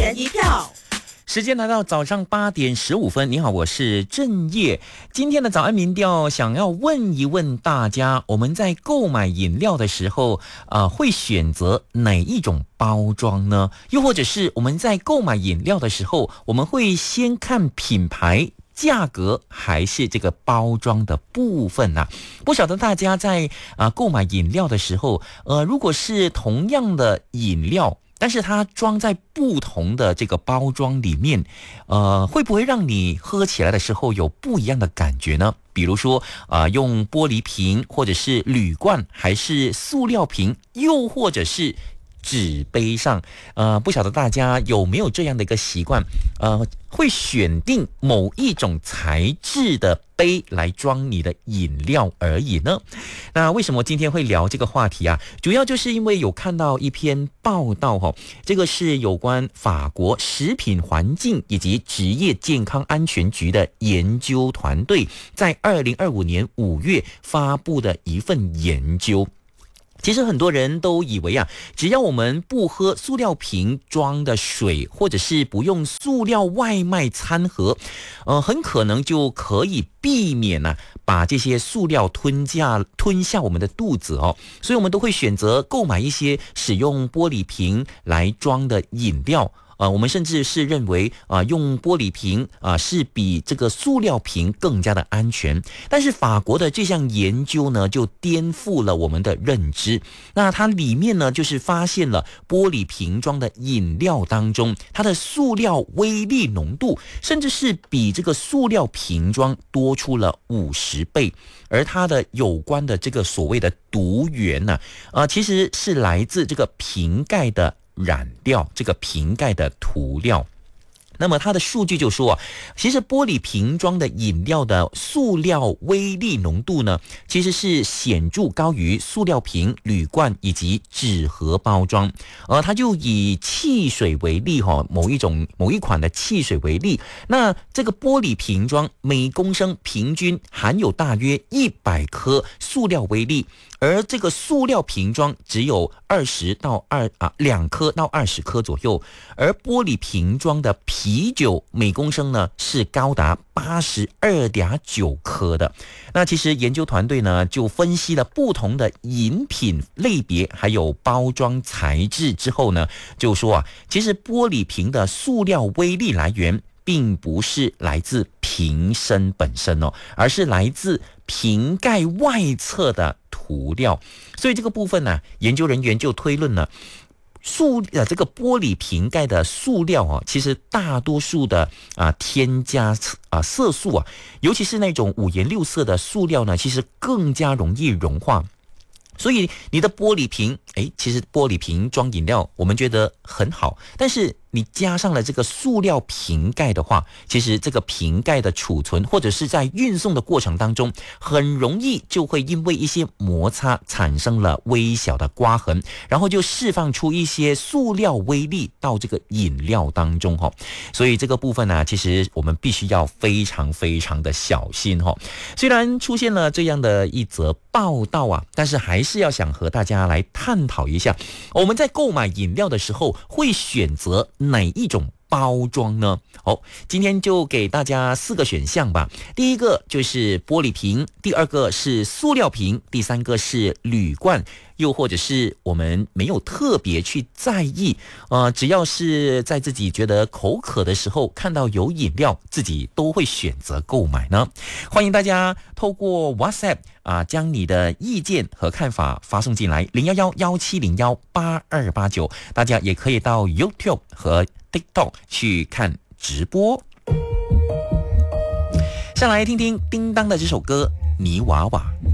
人一票。 时间来到早上8点15分，你好，我是郑业。今天的早安民调想要问一问大家，我们在购买饮料的时候会选择哪一种包装呢？又或者是我们在购买饮料的时候，我们会先看品牌、价格还是这个包装的部分啊？不晓得大家在购买饮料的时候，如果是同样的饮料，但是它装在不同的这个包装里面，会不会让你喝起来的时候有不一样的感觉呢？比如说用玻璃瓶，或者是铝罐，还是塑料瓶，又或者是纸杯上，不晓得大家有没有这样的一个习惯，会选定某一种材质的杯来装你的饮料而已呢？那为什么今天会聊这个话题啊？主要就是因为有看到一篇报道这个是有关法国食品环境以及职业健康安全局的研究团队在2025年5月发布的一份研究。其实很多人都以为只要我们不喝塑料瓶装的水，或者是不用塑料外卖餐盒，很可能就可以避免把这些塑料吞下我们的肚子所以我们都会选择购买一些使用玻璃瓶来装的饮料。我们甚至是认为用玻璃瓶是比这个塑料瓶更加的安全。但是法国的这项研究呢，就颠覆了我们的认知。那它里面呢，就是发现了玻璃瓶装的饮料当中，它的塑料微粒浓度甚至是比这个塑料瓶装多出了50倍。而它的有关的这个所谓的毒源其实是来自这个瓶盖的染料，这个瓶盖的涂料。那么它的数据就说其实玻璃瓶装的饮料的塑料微粒浓度呢，其实是显著高于塑料瓶、铝罐以及纸盒包装。它就以汽水为例某一款的汽水为例，那这个玻璃瓶装每公升平均含有大约100颗塑料微粒，而这个塑料瓶装只有2颗到20颗左右，而玻璃瓶装的啤酒每公升呢是高达82.9颗的。那其实研究团队呢就分析了不同的饮品类别还有包装材质之后呢，就说其实玻璃瓶的塑料微粒来源并不是来自瓶身本身而是来自瓶盖外侧的涂料。所以这个部分呢，研究人员就推论了这个玻璃瓶盖的塑料其实大多数的添加色素尤其是那种五颜六色的塑料呢，其实更加容易融化。所以你的玻璃瓶其实玻璃瓶装饮料我们觉得很好，但是你加上了这个塑料瓶盖的话，其实这个瓶盖的储存或者是在运送的过程当中，很容易就会因为一些摩擦产生了微小的刮痕，然后就释放出一些塑料微粒到这个饮料当中所以这个部分呢，其实我们必须要非常非常的小心虽然出现了这样的一则报道但是还是要想和大家来探讨一下，我们在购买饮料的时候会选择哪一种包装呢？今天就给大家4个选项吧。第一个就是玻璃瓶，第二个是塑料瓶，第三个是铝罐，又或者是我们没有特别去在意，只要是在自己觉得口渴的时候看到有饮料，自己都会选择购买呢。欢迎大家透过 WhatsApp将你的意见和看法发送进来011-1701-8289，大家也可以到 YouTube 和 TikTok 去看直播。下来听听叮当的这首歌《泥娃娃》。